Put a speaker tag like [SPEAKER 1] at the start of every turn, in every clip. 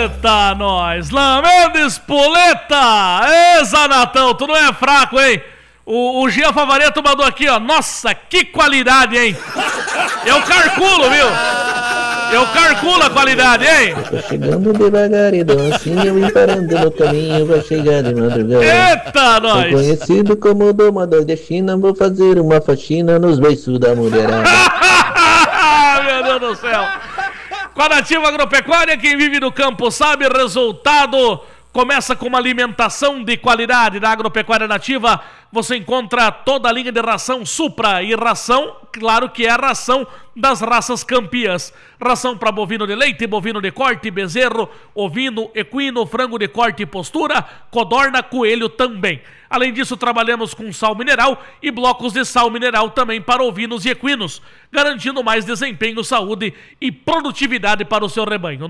[SPEAKER 1] Eita, nós! Lamendo espoleta! Ê, Zanatão, tu não é fraco, hein? O Gia Favareto mandou aqui, ó. Nossa, que qualidade, hein? Eu calculo, viu? Eu calculo a qualidade, hein?
[SPEAKER 2] Tô chegando devagar e docinho e parando no caminho pra chegar de madrugada.
[SPEAKER 1] Eita, nós!
[SPEAKER 2] Sou conhecido como domador de China, vou fazer uma faxina nos beiços da mulherada.
[SPEAKER 1] Meu Deus do céu! Com a Nativa Agropecuária, quem vive no campo sabe, resultado começa com uma alimentação de qualidade. Na Agropecuária Nativa você encontra toda a linha de ração Supra e ração, claro que é a ração das raças campeãs. Ração para bovino de leite, bovino de corte, bezerro, ovino, equino, frango de corte e postura, codorna, coelho também. Além disso, trabalhamos com sal mineral e blocos de sal mineral também para ovinos e equinos, garantindo mais desempenho, saúde e produtividade para o seu rebanho.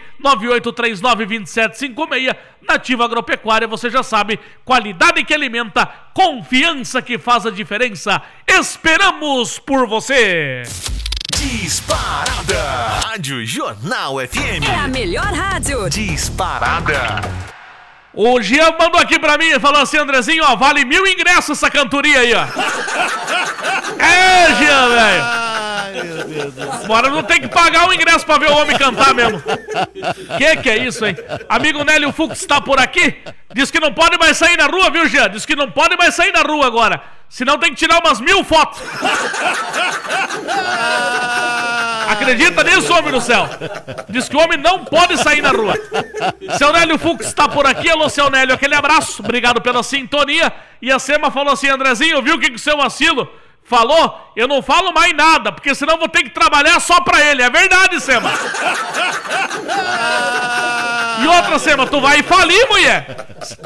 [SPEAKER 1] 998392756, Nativa Agropecuária, você já sabe, qualidade que alimenta, confiança que faz a diferença. Esperamos por você!
[SPEAKER 3] Disparada Rádio Jornal FM.
[SPEAKER 4] É a melhor rádio.
[SPEAKER 3] Disparada.
[SPEAKER 1] O Jean mandou aqui pra mim e falou assim, Andrezinho, ó, vale 1.000 ingressos essa cantoria aí, ó. É, Jean, velho. Bora, não tem que pagar o ingresso pra ver o homem cantar mesmo. Que é isso, hein? Amigo Nélio Fux tá por aqui. Diz que não pode mais sair na rua, viu, Jean? Diz que não pode mais sair na rua agora. Senão tem que tirar umas 1.000 fotos. Acredita nisso, homem do céu? Diz que o homem não pode sair na rua. Seu Nélio Fux está por aqui. Alô, seu Nélio, aquele abraço. Obrigado pela sintonia. E a Sema falou assim, Andrezinho, viu o que o seu Vacilo falou? Eu não falo mais nada, porque senão vou ter que trabalhar só pra ele. É verdade, Sema. E outra, Sema, tu vai falir, mulher.